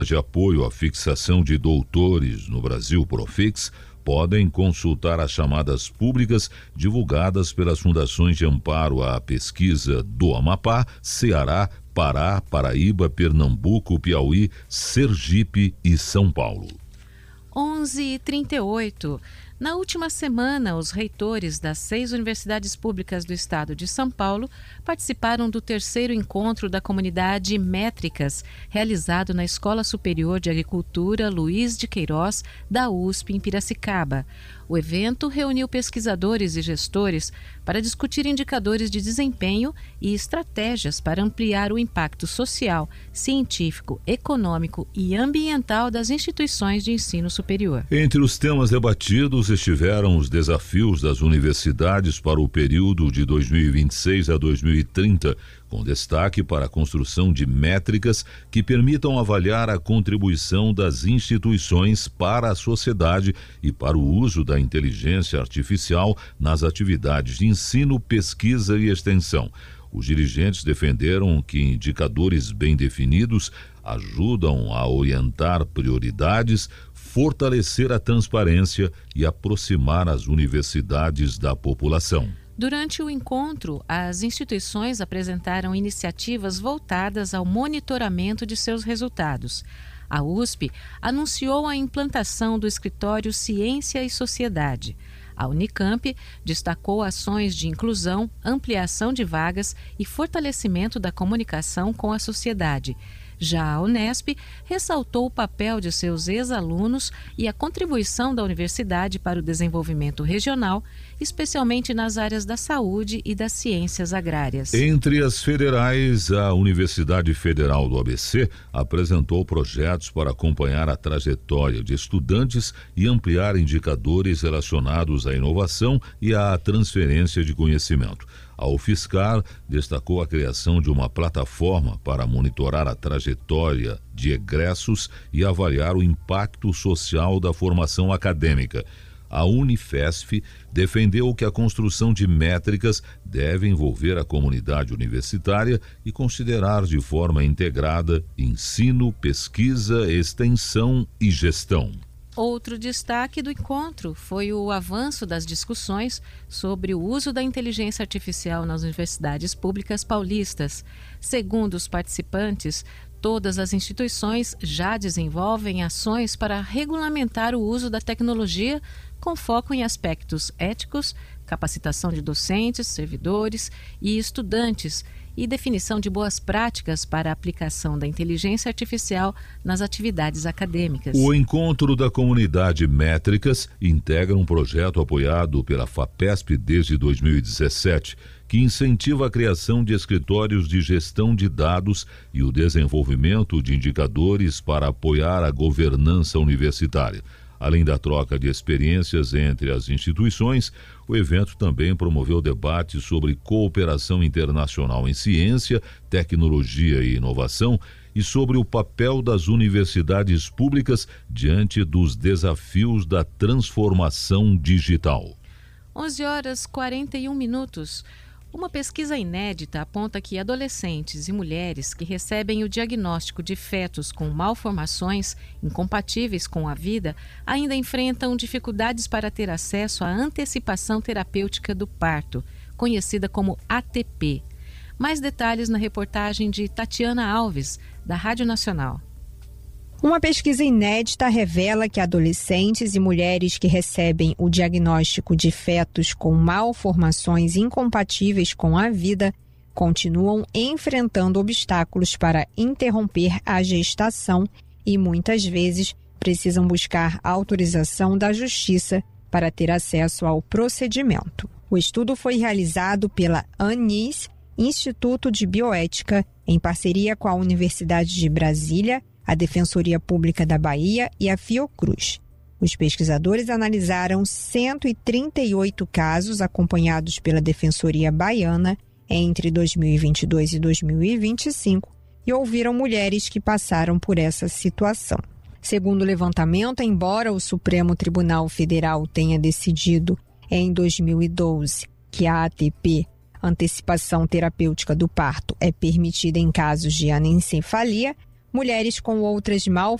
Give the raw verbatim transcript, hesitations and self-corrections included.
de apoio à fixação de doutores no Brasil, Profix, podem consultar as chamadas públicas divulgadas pelas fundações de amparo à pesquisa do Amapá, Ceará, Pará, Paraíba, Pernambuco, Piauí, Sergipe e São Paulo. onze e trinta e oito. Na última semana, os reitores das seis universidades públicas do estado de São Paulo participaram do terceiro encontro da comunidade Métricas, realizado na Escola Superior de Agricultura Luiz de Queiroz, da U S P, em Piracicaba. O evento reuniu pesquisadores e gestores para discutir indicadores de desempenho e estratégias para ampliar o impacto social, científico, econômico e ambiental das instituições de ensino superior. Entre os temas debatidos estiveram os desafios das universidades para o período de dois mil e vinte e seis a dois mil e trinta, com destaque para a construção de métricas que permitam avaliar a contribuição das instituições para a sociedade e para o uso da inteligência artificial nas atividades de ensino, pesquisa e extensão. Os dirigentes defenderam que indicadores bem definidos ajudam a orientar prioridades, fortalecer a transparência e aproximar as universidades da população. Durante o encontro, as instituições apresentaram iniciativas voltadas ao monitoramento de seus resultados. A U S P anunciou a implantação do escritório Ciência e Sociedade. A Unicamp destacou ações de inclusão, ampliação de vagas e fortalecimento da comunicação com a sociedade. Já a Unesp ressaltou o papel de seus ex-alunos e a contribuição da universidade para o desenvolvimento regional, especialmente nas áreas da saúde e das ciências agrárias. Entre as federais, a Universidade Federal do A B C apresentou projetos para acompanhar a trajetória de estudantes e ampliar indicadores relacionados à inovação e à transferência de conhecimento. A UFSCar destacou a criação de uma plataforma para monitorar a trajetória de egressos e avaliar o impacto social da formação acadêmica. A Unifesp defendeu que a construção de métricas deve envolver a comunidade universitária e considerar de forma integrada ensino, pesquisa, extensão e gestão. Outro destaque do encontro foi o avanço das discussões sobre o uso da inteligência artificial nas universidades públicas paulistas. Segundo os participantes, todas as instituições já desenvolvem ações para regulamentar o uso da tecnologia com foco em aspectos éticos, capacitação de docentes, servidores e estudantes e definição de boas práticas para a aplicação da inteligência artificial nas atividades acadêmicas. O encontro da comunidade Métricas integra um projeto apoiado pela FAPESP desde dois mil e dezessete, que incentiva a criação de escritórios de gestão de dados e o desenvolvimento de indicadores para apoiar a governança universitária. Além da troca de experiências entre as instituições, o evento também promoveu debates sobre cooperação internacional em ciência, tecnologia e inovação e sobre o papel das universidades públicas diante dos desafios da transformação digital. onze horas e quarenta e um minutos. Uma pesquisa inédita aponta que adolescentes e mulheres que recebem o diagnóstico de fetos com malformações incompatíveis com a vida ainda enfrentam dificuldades para ter acesso à antecipação terapêutica do parto, conhecida como A T P. Mais detalhes na reportagem de Tatiana Alves, da Rádio Nacional. Uma pesquisa inédita revela que adolescentes e mulheres que recebem o diagnóstico de fetos com malformações incompatíveis com a vida continuam enfrentando obstáculos para interromper a gestação e muitas vezes precisam buscar autorização da Justiça para ter acesso ao procedimento. O estudo foi realizado pela ANIS, Instituto de Bioética, em parceria com a Universidade de Brasília, a Defensoria Pública da Bahia e a Fiocruz. Os pesquisadores analisaram cento e trinta e oito casos acompanhados pela Defensoria Baiana entre dois mil e vinte e dois e dois mil e vinte e cinco e ouviram mulheres que passaram por essa situação. Segundo o levantamento, embora o Supremo Tribunal Federal tenha decidido em dois mil e doze que a A T P, antecipação terapêutica do parto, é permitida em casos de anencefalia, Mulheres com outras malformações